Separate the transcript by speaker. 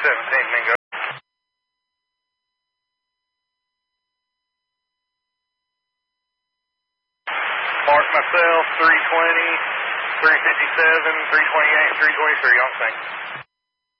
Speaker 1: 317, Mingo. Mark myself, 320, 357, 328, 323 on scene.